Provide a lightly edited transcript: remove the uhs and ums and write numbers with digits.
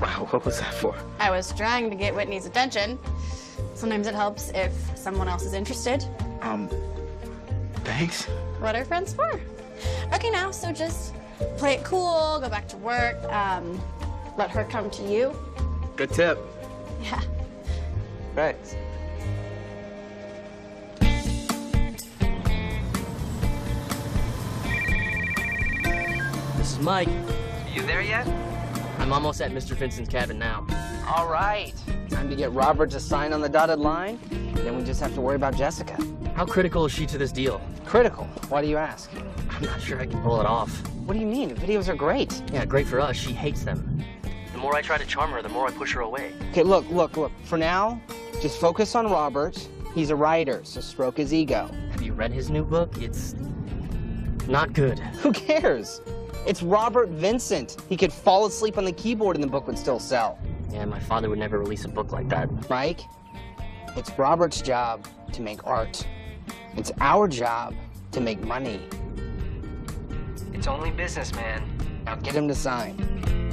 Wow, what was that for? I was trying to get Whitney's attention. Sometimes it helps if someone else is interested. Thanks. What are friends for? Okay, now, so just play it cool, go back to work, let her come to you. Good tip. Yeah. Thanks. This is Mike. You there yet? I'm almost at Mr. Vincent's cabin now. All right. Time to get Robert to sign on the dotted line. Then we just have to worry about Jessica. How critical is she to this deal? Critical. Why do you ask? I'm not sure I can pull it off. What do you mean? The videos are great. Yeah, great for us. She hates them. The more I try to charm her, the more I push her away. Okay, look. For now, just focus on Robert. He's a writer, so stroke his ego. Have you read his new book? It's not good. Who cares? It's Robert Vincent. He could fall asleep on the keyboard and the book would still sell. Yeah, my father would never release a book like that. Mike, it's Robert's job to make art. It's our job to make money. It's only business, man. Now get him to sign.